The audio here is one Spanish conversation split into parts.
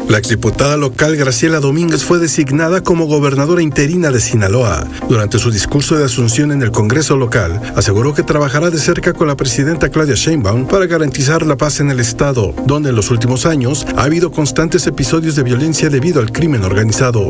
La exdiputada local Graciela Domínguez fue designada como gobernadora interina de Sinaloa. Durante su discurso de asunción en el Congreso local, aseguró que trabajará de cerca con la presidenta Claudia Sheinbaum para garantizar la paz en el estado, donde en los últimos años ha habido constantes episodios de violencia debido al crimen organizado.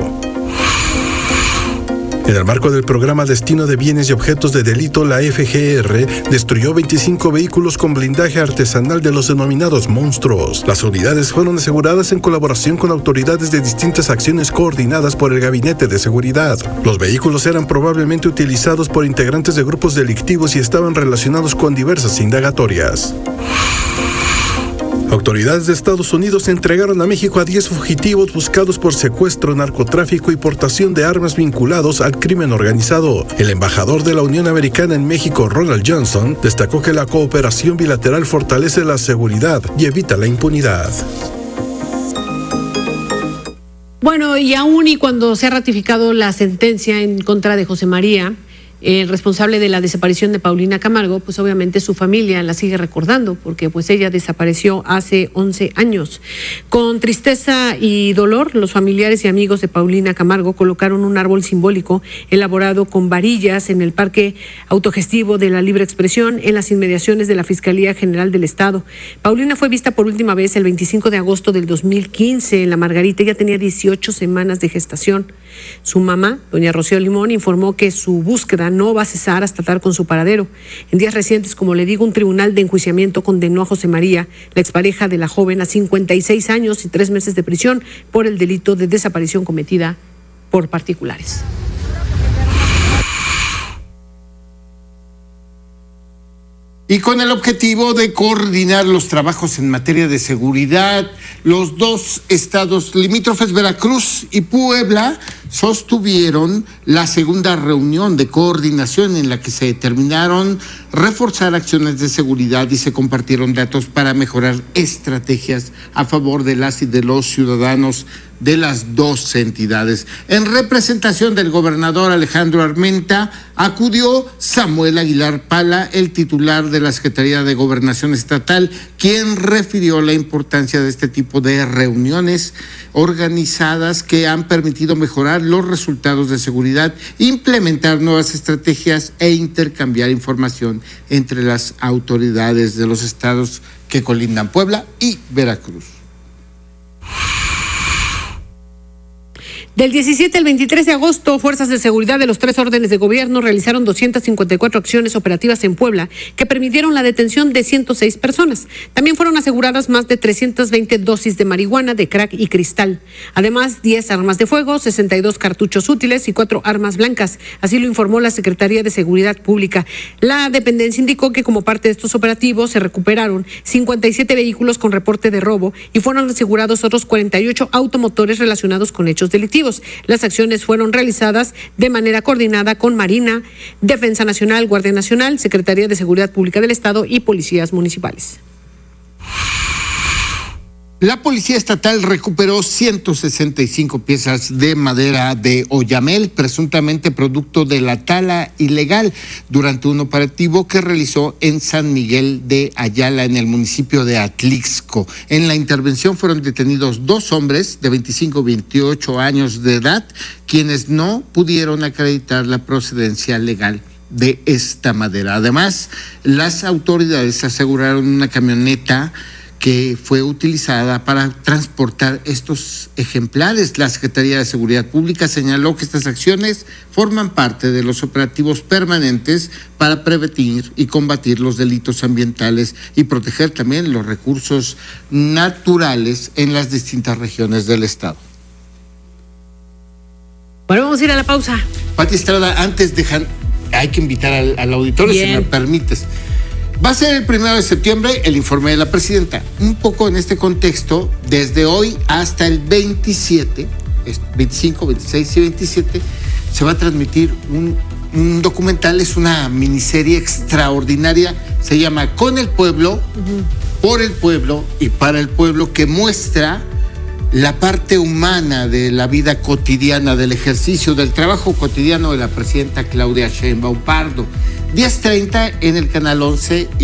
En el marco del programa Destino de Bienes y Objetos de Delito, la FGR destruyó 25 vehículos con blindaje artesanal de los denominados monstruos. Las unidades fueron aseguradas en colaboración con autoridades de distintas acciones coordinadas por el Gabinete de Seguridad. Los vehículos eran probablemente utilizados por integrantes de grupos delictivos y estaban relacionados con diversas indagatorias. Autoridades de Estados Unidos entregaron a México a 10 fugitivos buscados por secuestro, narcotráfico y portación de armas vinculados al crimen organizado. El embajador de la Unión Americana en México, Ronald Johnson, destacó que la cooperación bilateral fortalece la seguridad y evita la impunidad. Bueno, y aún y cuando se ha ratificado la sentencia en contra de José María, el responsable de la desaparición de Paulina Camargo, pues obviamente su familia la sigue recordando, porque pues ella desapareció hace 11 años. Con tristeza y dolor, los familiares y amigos de Paulina Camargo colocaron un árbol simbólico elaborado con varillas en el Parque Autogestivo de la Libre Expresión en las inmediaciones de la Fiscalía General del Estado. Paulina fue vista por última vez el 25 de agosto del 2015 en La Margarita. Ella tenía 18 semanas de gestación. Su mamá, doña Rocío Limón, informó que su búsqueda no va a cesar hasta dar con su paradero. En días recientes, como le digo, un tribunal de enjuiciamiento condenó a José María, la expareja de la joven, a 56 años y 3 meses de prisión por el delito de desaparición cometida por particulares. Y con el objetivo de coordinar los trabajos en materia de seguridad, los dos estados limítrofes, Veracruz y Puebla, sostuvieron la segunda reunión de coordinación en la que se determinaron reforzar acciones de seguridad y se compartieron datos para mejorar estrategias a favor de las y de los ciudadanos de las dos entidades. En representación del gobernador Alejandro Armenta, acudió Samuel Aguilar Pala, el titular de la Secretaría de Gobernación Estatal, quien refirió la importancia de este tipo de reuniones organizadas que han permitido mejorar los resultados de seguridad, implementar nuevas estrategias e intercambiar información entre las autoridades de los estados que colindan Puebla y Veracruz. Del 17 al 23 de agosto, fuerzas de seguridad de los 3 órdenes de gobierno realizaron 254 acciones operativas en Puebla que permitieron la detención de 106 personas. También fueron aseguradas más de 320 dosis de marihuana, de crack y cristal. Además, 10 armas de fuego, 62 cartuchos útiles y 4 armas blancas. Así lo informó la Secretaría de Seguridad Pública. La dependencia indicó que como parte de estos operativos se recuperaron 57 vehículos con reporte de robo y fueron asegurados otros 48 automotores relacionados con hechos delictivos. Las acciones fueron realizadas de manera coordinada con Marina, Defensa Nacional, Guardia Nacional, Secretaría de Seguridad Pública del Estado y policías municipales. La Policía Estatal recuperó 165 piezas de madera de oyamel, presuntamente producto de la tala ilegal, durante un operativo que realizó en San Miguel de Ayala, en el municipio de Atlixco. En la intervención fueron detenidos 2 hombres de 25 y 28 años de edad, quienes no pudieron acreditar la procedencia legal de esta madera. Además, las autoridades aseguraron una camioneta que fue utilizada para transportar estos ejemplares. La Secretaría de Seguridad Pública señaló que estas acciones forman parte de los operativos permanentes para prevenir y combatir los delitos ambientales y proteger también los recursos naturales en las distintas regiones del estado. Bueno, vamos a ir a la pausa. Pati Estrada, antes hay que invitar al auditorio, si me permites. Va a ser el 1 de septiembre el informe de la presidenta. Un poco en este contexto, desde hoy hasta el 27, 25, 26 y 27, se va a transmitir un documental, es una miniserie extraordinaria, se llama Con el Pueblo, por el Pueblo y para el Pueblo, que muestra la parte humana de la vida cotidiana, del ejercicio, del trabajo cotidiano de la presidenta Claudia Sheinbaum Pardo. 10:30 en el canal 11